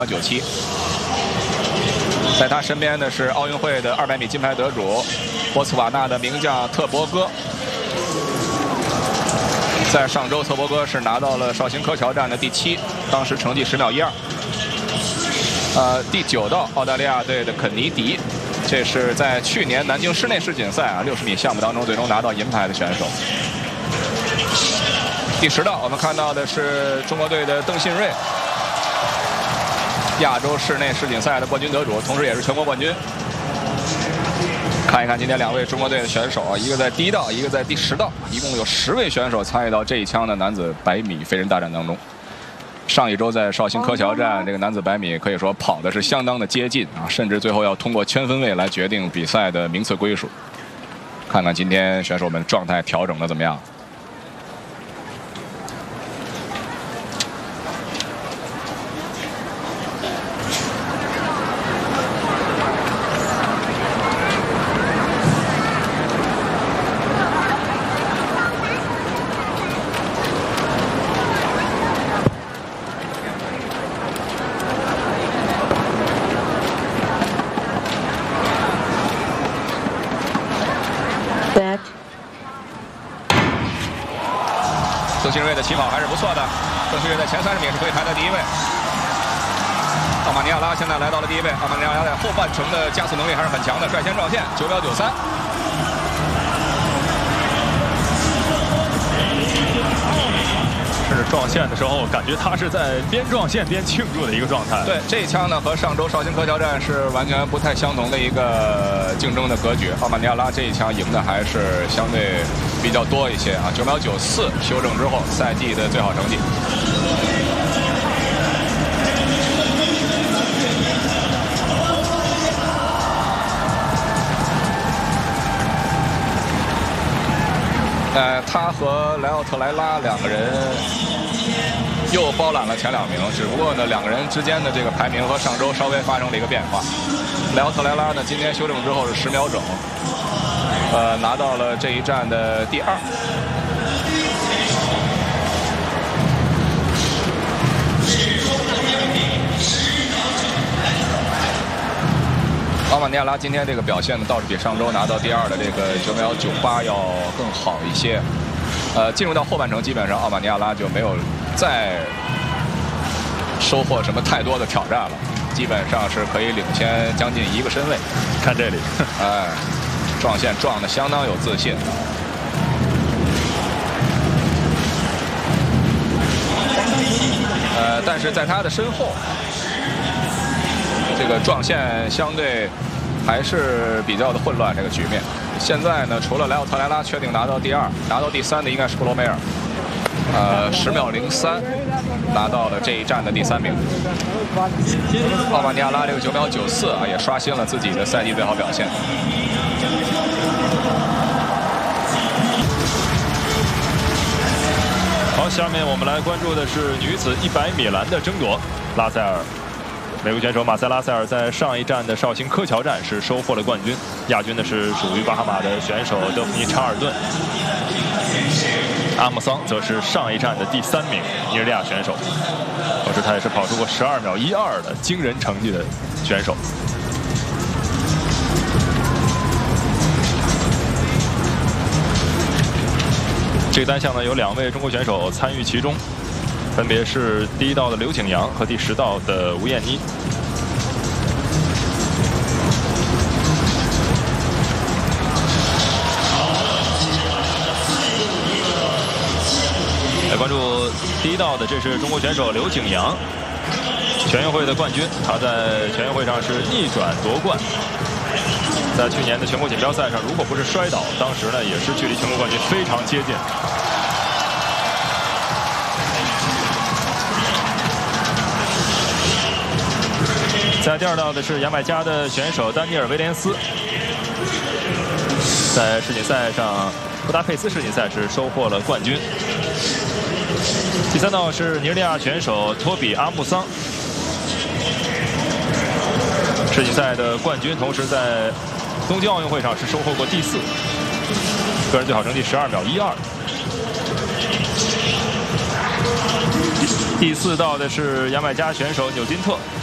97，在他身边的是奥运会的200米金牌得主波茨瓦纳的名将特博戈。在上周，特博戈是拿到了绍兴柯桥站的第7，当时成绩10秒12。第9道澳大利亚队的肯尼迪，这是在去年南京室内世锦赛60米项目当中最终拿到银牌的选手。第10道，我们看到的是中国队的邓信瑞。 亚洲室内世锦赛的冠军得主，同时也是全国冠军。看一看今天2位中国队的选手，一个在第1道，一个在第10道，一共有10位选手参与到这一枪的男子100米飞人大战当中。上一周在绍兴柯桥站，这个男子100米可以说跑的是相当的接近甚至最后要通过圈分位来决定比赛的名次归属。看看今天选手们状态调整的怎么样。 邓信瑞的起跑还是不错的，邓信瑞在前30米是可以排在第1位。奥马尼亚拉现在来到了第1位，奥马尼亚拉在后半程的加速能力还是很强的，率先撞线9秒93。 甚至撞线的时候，感觉他是在边撞线边庆祝的一个状态。 对，这一枪呢和上周绍兴柯桥站是完全不太相同的一个竞争的格局。奥马尼亚拉这一枪赢的还是相对比较多一些9秒94，修正之后赛季的最好成绩。他和莱奥特莱拉2个人又包揽了前2名，只不过呢2个人之间的这个排名和上周稍微发生了一个变化。莱奥特莱拉呢今天修正之后是10秒整，拿到了这一站的第2。奥马尼亚拉今天这个表现呢，倒是比上周拿到第2的这个9秒98要更好一些。进入到后半程，基本上奥马尼亚拉就没有再收获什么太多的挑战了，基本上是可以领先将近1个身位。 看这里， 撞线撞得相当有自信。但是在他的身后。 这个撞线相对还是比较的混乱，这个局面。现在呢，除了莱奥特莱拉确定拿到第2，拿到第3的应该是布罗梅尔，10秒03，拿到了这一站的第3名。奥马尼亚拉这个9秒94也刷新了自己的赛季最好表现。 好，下面我们来关注的是女子100米栏的争夺，拉塞尔。 美国选手马塞拉塞尔在上一站的绍兴柯桥站是收获了冠军，亚军呢是属于巴哈马的选手德芙妮查尔顿，阿姆桑则是上一站的第3名尼日利亚选手，同时他也是跑出过12秒12的惊人成绩的选手。这个单项呢有2位中国选手参与其中。 分别是第1道的刘景阳和第10道的吴艳妮。来关注第1道的，这是中国选手刘景阳，全运会的冠军。他在全运会上是逆转夺冠。在去年的全国锦标赛上，如果不是摔倒，当时呢也是距离全国冠军非常接近。 在第2道的是牙买加的选手丹尼尔·威廉斯，在世锦赛上，布达佩斯世锦赛是收获了冠军。第3道是尼日利亚选手托比·阿穆桑，世锦赛的冠军，同时在东京奥运会上是收获过第4，个人最好成绩12秒12。第4道的是牙买加选手纽金特。